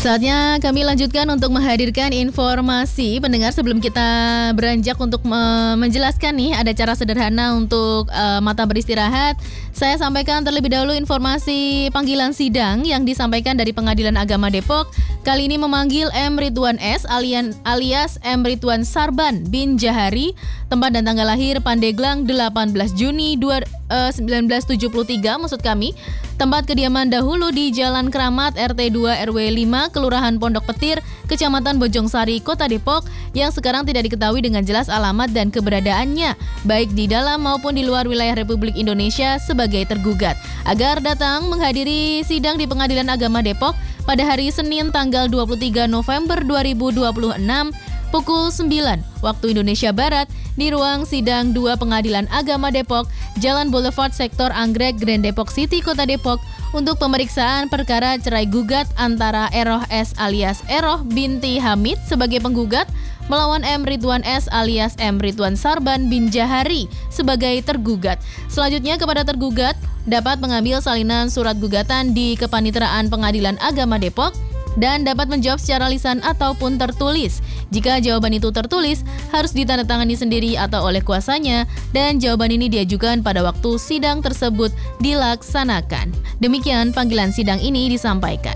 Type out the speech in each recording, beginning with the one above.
Saatnya kami lanjutkan untuk menghadirkan informasi pendengar sebelum kita beranjak untuk menjelaskan nih ada cara sederhana untuk mata beristirahat. Saya sampaikan terlebih dahulu informasi panggilan sidang yang disampaikan dari Pengadilan Agama Depok. Kali ini memanggil M. Ridwan S. alias M. Ridwan Sarban bin Jahari, tempat dan tanggal lahir Pandeglang 18 Juni 1973 maksud kami. Tempat kediaman dahulu di Jalan Keramat RT 2 RW 5 Kelurahan Pondok Petir, Kecamatan Bojongsari, Kota Depok, yang sekarang tidak diketahui dengan jelas alamat dan keberadaannya, baik di dalam maupun di luar wilayah Republik Indonesia sebagai tergugat, agar datang menghadiri sidang di Pengadilan Agama Depok pada hari Senin tanggal 23 November 2026 pukul 9 waktu Indonesia Barat di ruang sidang 2 Pengadilan Agama Depok, Jalan Boulevard Sektor Anggrek, Grand Depok City, Kota Depok, untuk pemeriksaan perkara cerai gugat antara Eroh S alias Eroh binti Hamid sebagai penggugat melawan M. Ridwan S alias M. Ridwan Sarban bin Jahari sebagai tergugat. Selanjutnya kepada tergugat dapat mengambil salinan surat gugatan di Kepanitraan Pengadilan Agama Depok dan dapat menjawab secara lisan ataupun tertulis. Jika jawaban itu tertulis, harus ditandatangani sendiri atau oleh kuasanya, dan jawaban ini diajukan pada waktu sidang tersebut dilaksanakan. Demikian panggilan sidang ini disampaikan.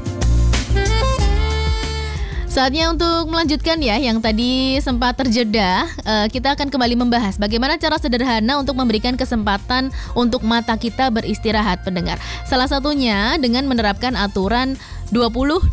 Saatnya untuk melanjutkan ya, yang tadi sempat terjeda, kita akan kembali membahas bagaimana cara sederhana untuk memberikan kesempatan untuk mata kita beristirahat, pendengar. Salah satunya dengan menerapkan aturan 20-20-20.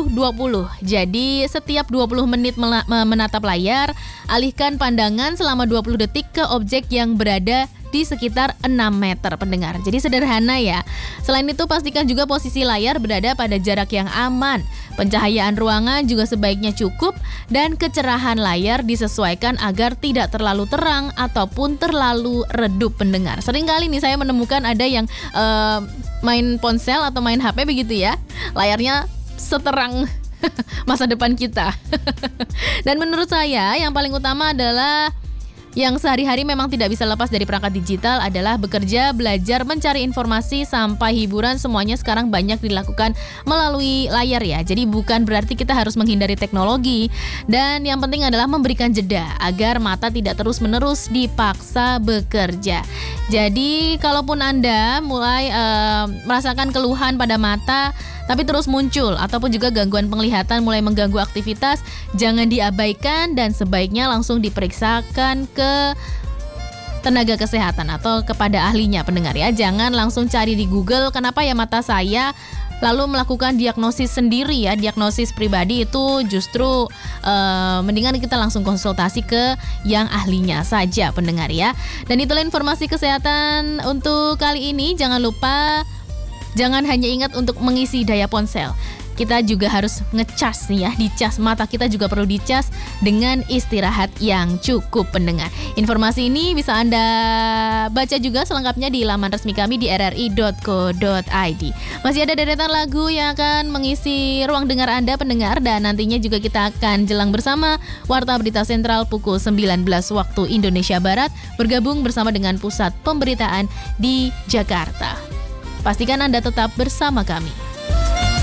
Jadi setiap 20 menit menatap layar, alihkan pandangan selama 20 detik ke objek yang berada di sekitar 6 meter, pendengar. Jadi sederhana ya. Selain itu pastikan juga posisi layar berada pada jarak yang aman. Pencahayaan ruangan juga sebaiknya cukup dan kecerahan layar disesuaikan agar tidak terlalu terang ataupun terlalu redup, pendengar. Seringkali nih saya menemukan ada yang main ponsel atau main HP begitu ya. Layarnya seterang masa depan kita. Dan menurut saya yang paling utama adalah yang sehari-hari memang tidak bisa lepas dari perangkat digital adalah bekerja, belajar, mencari informasi sampai hiburan, semuanya sekarang banyak dilakukan melalui layar ya. Jadi bukan berarti kita harus menghindari teknologi, dan yang penting adalah memberikan jeda agar mata tidak terus-menerus dipaksa bekerja. Jadi kalaupun Anda mulai merasakan keluhan pada mata tapi terus muncul ataupun juga gangguan penglihatan mulai mengganggu aktivitas, jangan diabaikan dan sebaiknya langsung diperiksakan ke tenaga kesehatan atau kepada ahlinya, pendengar ya. Jangan langsung cari di Google kenapa ya mata saya, lalu melakukan diagnosis sendiri ya. Diagnosis pribadi itu justru mendingan kita langsung konsultasi ke yang ahlinya saja, pendengar ya. Dan itulah informasi kesehatan untuk kali ini. Jangan lupa, jangan hanya ingat untuk mengisi daya ponsel. Kita juga harus ngecas nih ya, dicas. Mata kita juga perlu dicas dengan istirahat yang cukup, pendengar. Informasi ini bisa Anda baca juga selengkapnya di laman resmi kami di rri.co.id. Masih ada deretan lagu yang akan mengisi ruang dengar Anda, pendengar, dan nantinya juga kita akan jelang bersama Warta Berita Sentral pukul 19 waktu Indonesia Barat, bergabung bersama dengan Pusat Pemberitaan di Jakarta. Pastikan Anda tetap bersama kami.